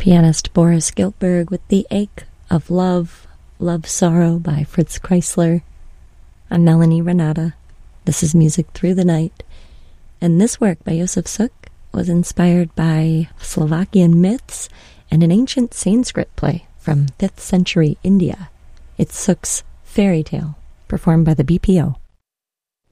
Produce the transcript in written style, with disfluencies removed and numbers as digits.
pianist Boris Giltberg with The Ache of Love, Love Sorrow by Fritz Kreisler. I'm Melanie Renata. This is Music Through the Night. And this work by Josef Suk was inspired by Slovakian myths and an ancient Sanskrit play from 5th century India. It's Suk's Fairy Tale, performed by the BPO.